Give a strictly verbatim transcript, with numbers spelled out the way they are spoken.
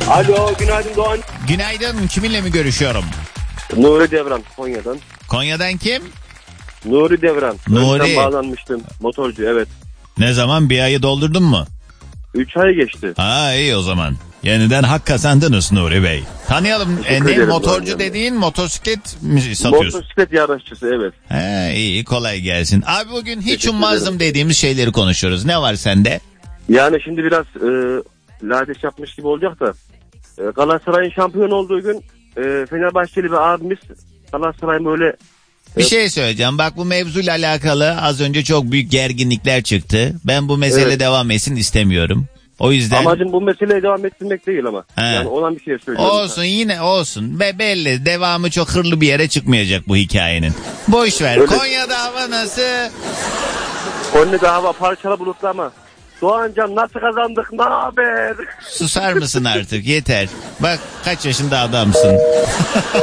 Alo, günaydın Doğan. Günaydın, kiminle mi görüşüyorum? Nuri Devran, Konya'dan. Konya'dan kim? Nuri Devran. Nuri. Önceden bağlanmıştım, motorcu, evet. Ne zaman, bir ayı doldurdun mu? üç ay geçti. Ha, iyi o zaman. Yeniden hak kazandınız Nuri Bey. Tanıyalım. E, ne ederim motorcu Doğan dediğin motosiklet mi satıyorsun? Motosiklet yarışçısı, evet. He, iyi, kolay gelsin. Abi bugün hiç Teşekkür ummazdım ederim. dediğimiz şeyleri konuşuyoruz. Ne var sende? Yani şimdi biraz e, lades yapmış gibi olacak da. E, Galatasaray'ın şampiyon olduğu gün e, Fenerbahçeli bir abimiz Galatasaray'ın böyle... Bir şey söyleyeceğim. Bak, bu mevzuyla alakalı az önce çok büyük gerginlikler çıktı. Ben bu mesele Evet. devam etsin istemiyorum. O yüzden... Amacım bu meseleyi devam ettirmek değil ama. He. Yani olan bir şey söylüyorum. Olsun, yine olsun. Be belli, devamı çok hırlı bir yere çıkmayacak bu hikayenin. Boş ver. Öyle. Konya'da hava nasıl? Konya'da hava parçalı bulutlu ama. Doğancan nasıl kazandık, ne haber? Susar mısın artık, yeter. Bak kaç yaşında adamsın.